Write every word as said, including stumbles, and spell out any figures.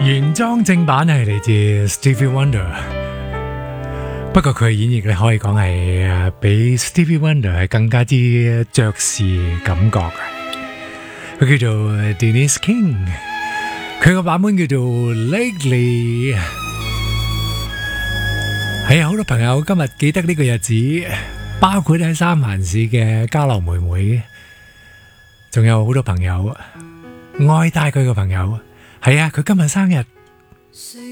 原裝正版係嚟自 Stevie Wonder， 不過佢嘅演繹咧可以講係比 Stevie Wonder 係更加之爵士感覺嘅。佢叫做 Denise King， 佢個版本叫做 Lately。係啊，好多朋友今日記得呢個日子，包括喺三藩市嘅嘉樂妹妹，仲有好多朋友愛戴佢嘅朋友。係啊，佢今日生日。